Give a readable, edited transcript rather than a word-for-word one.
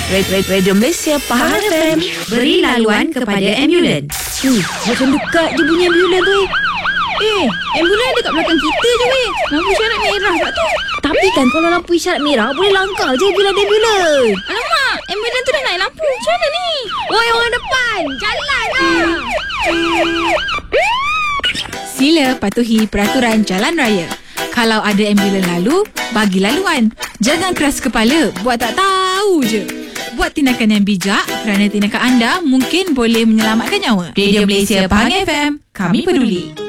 Radio Malaysia Pahang FM. Beri laluan kepada ambulans. Macam dekat je bunyi ambulans tu. Ambulans dekat belakang kita je weh. Lampu isyarat merah kat tu. Tapi kan kalau lampu isyarat merah, boleh langkah je bila ada ambulans. Alamak, ambulans tu dah naik lampu. Macam mana ni? Oi, orang depan, jalan lah. Sila patuhi peraturan jalan raya. Kalau ada ambulans lalu, bagi laluan. Jangan keras kepala, buat tak tahu je. Buat tindakan yang bijak kerana tindakan anda mungkin boleh menyelamatkan nyawa. Radio Malaysia Pahang FM, kami peduli.